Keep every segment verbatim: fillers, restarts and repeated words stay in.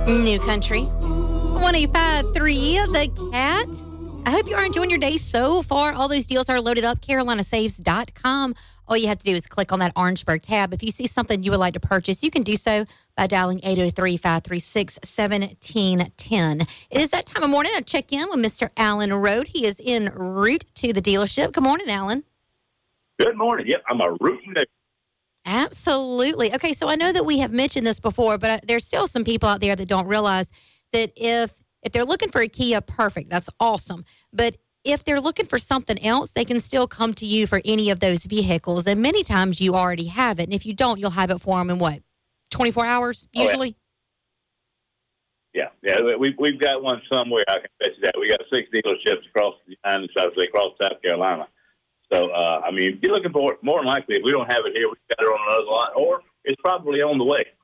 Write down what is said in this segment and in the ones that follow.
New Country. one oh five point three The Cat. I hope you are enjoying your day so far. All those deals are loaded up. Carolina Saves dot com. All you have to do is click on that Orangeburg tab. If you see something you would like to purchase, you can do so by dialing eight oh three, five three six, one seven one zero. It is that time of morning. I check in with Mister Alan Road. He is en route to the dealership. Good morning, Alan. Good morning. Yep, I'm a rooting there. Absolutely. Okay, so I know that we have mentioned this before, but uh, there's still some people out there that don't realize that if if they're looking for a Kia, perfect. That's awesome. But if they're looking for something else, they can still come to you for any of those vehicles. And many times you already have it. And if you don't, you'll have it for them in what, twenty-four hours usually? Oh, yeah. yeah, yeah. We, we've got one somewhere, I can bet you that. We got six dealerships across the United States, across South Carolina. So, uh, I mean, if you're looking for it, more than likely, if we don't have it here, we've got it on another lot, or it's probably on the way.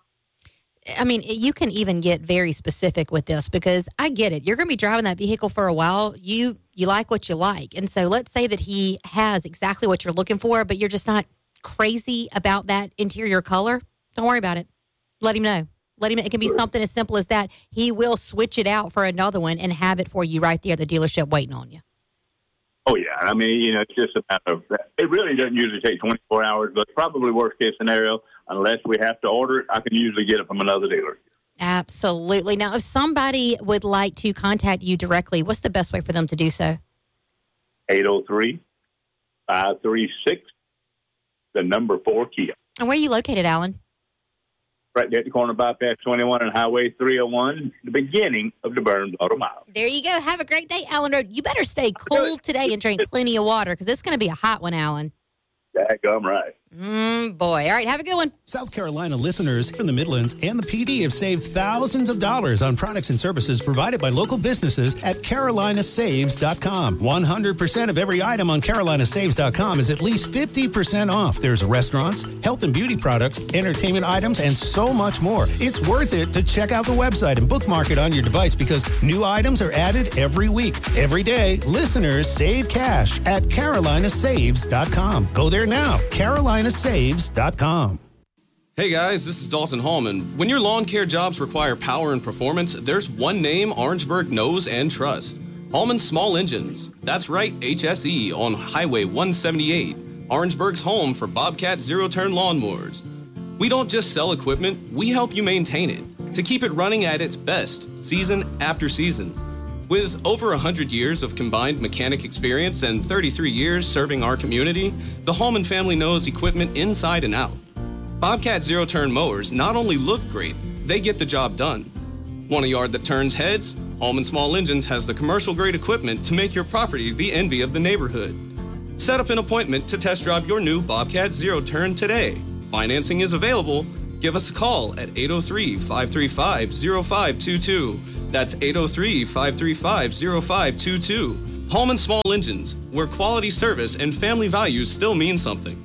I mean, you can even get very specific with this because I get it. You're going to be driving that vehicle for a while. You you like what you like. And so let's say that he has exactly what you're looking for, but you're just not crazy about that interior color. Don't worry about it. Let him know. Let him. It can be something as simple as that. He will switch it out for another one and have it for you right there at the dealership waiting on you. Oh, yeah. I mean, you know, it's just a matter of that. It really doesn't usually take twenty-four hours, but probably worst case scenario, unless we have to order it, I can usually get it from another dealer. Absolutely. Now, if somebody would like to contact you directly, what's the best way for them to do so? eight oh three, five three six, the number four Kia. And where are you located, Alan? Right there at the corner of Bypass twenty-one and Highway three oh one, the beginning of the Burns Auto Mile. There you go. Have a great day, Alan Road. You better stay cool today and drink plenty of water because it's going to be a hot one, Alan. Daggum right. Mm, boy. All right, have a good one. South Carolina listeners in the Midlands and the P D have saved thousands of dollars on products and services provided by local businesses at Carolina Saves dot com. one hundred percent of every item on Carolina Saves dot com is at least fifty percent off. There's restaurants, health and beauty products, entertainment items, and so much more. It's worth it to check out the website and bookmark it on your device because new items are added every week. Every day, listeners save cash at Carolina Saves dot com. Go there now. Carolina Saves dot com. Hey guys, this is Dalton Hallman. When your lawn care jobs require power and performance, there's one name Orangeburg knows and trusts. Hallman Small Engines. That's right, H S E on Highway one seventy-eight. Orangeburg's home for Bobcat zero-turn lawnmowers. We don't just sell equipment, we help you maintain it to keep it running at its best, season after season. With over one hundred years of combined mechanic experience and thirty-three years serving our community, the Hallman family knows equipment inside and out. Bobcat zero-turn mowers not only look great, they get the job done. Want a yard that turns heads? Hallman Small Engines has the commercial-grade equipment to make your property the envy of the neighborhood. Set up an appointment to test drive your new Bobcat zero-turn today. Financing is available. Give us a call at eight oh three, five three five, oh five two two. That's eight oh three, five three five, oh five two two. Hallman Small Engines, where quality service and family values still mean something.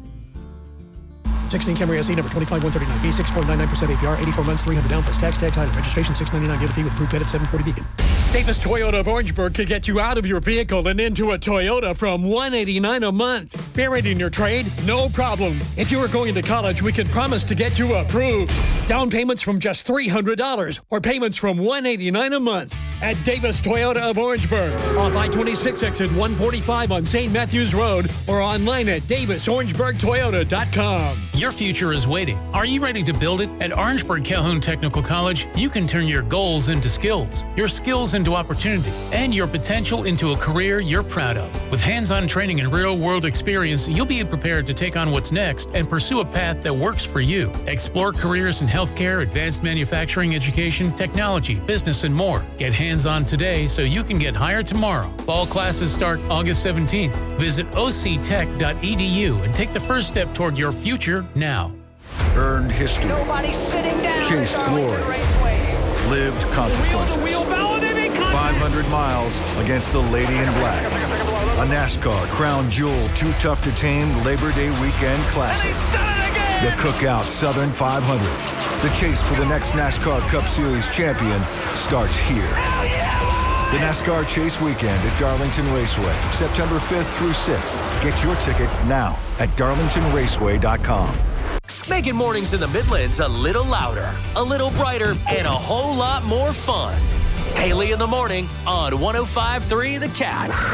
sixteen Camry S E number twenty-five one thirty-nine B, six point nine nine percent A P R, eighty-four months, three hundred down plus tax, tag title. Registration six ninety-nine dealer fee with approved credit seven forty Beacon. Davis Toyota of Orangeburg could get you out of your vehicle and into a Toyota from one hundred eighty-nine dollars a month. Buried in your trade? No problem. If you are going to college, we can promise to get you approved. Down payments from just three hundred dollars or payments from one hundred eighty-nine dollars a month. At Davis Toyota of Orangeburg, off I twenty-six exit one forty-five on Saint Matthews Road, or online at davis orangeburg toyota dot com. Your future is waiting. Are you ready to build it? At Orangeburg Calhoun Technical College, you can turn your goals into skills, your skills into opportunity, and your potential into a career you're proud of. With hands-on training and real-world experience, you'll be prepared to take on what's next and pursue a path that works for you. Explore careers in healthcare, advanced manufacturing, education, technology, business, and more. Get hands-on today so you can get hired tomorrow. Fall classes start August seventeenth. Visit o c tech dot e d u and take the first step toward your future now. Earned history. Nobody's sitting down. Chased glory. Lived consequences. five hundred miles against the Lady in Black. A NASCAR Crown Jewel Too Tough to Tame Labor Day Weekend Classic. The Cookout Southern five hundred. The chase for the next NASCAR Cup Series champion starts here. The NASCAR Chase Weekend at Darlington Raceway, September fifth through sixth. Get your tickets now at darlington raceway dot com. making mornings in the Midlands a little louder, a little brighter, and a whole lot more fun. Haley in the morning on one oh five point three The Cat.